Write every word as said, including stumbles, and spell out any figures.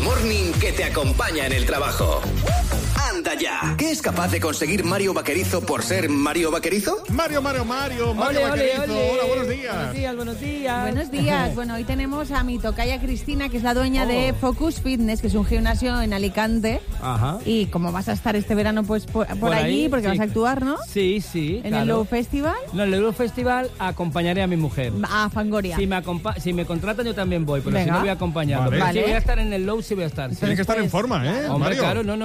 Morning que te acompaña en el trabajo. ¡Anda ya! ¿Qué es capaz de conseguir Mario Vaquerizo por ser Mario Vaquerizo? Mario, Mario, Mario, Mario Ole, ole, Vaquerizo. ole. Hola, buenos días. Buenos días, buenos días. Buenos días. Bueno, hoy tenemos a mi tocaya Cristina, que es la dueña Oh. de Focus Fitness, que es un gimnasio en Alicante. Ajá. Y como vas a estar este verano pues por, por Por allí, ahí, porque sí. vas a actuar, ¿no? Sí, sí, En claro. el Low Festival, No, en el Euro Festival acompañaré a mi mujer. a Fangoria. Si me, acompa- si me contratan yo también voy, pero Venga. si no voy acompañando. Vale. Pero si Vale. voy a estar en el Low, sí voy a estar. sí. Tienes que estar en forma, ¿eh, Hombre, Mario? claro, no, no.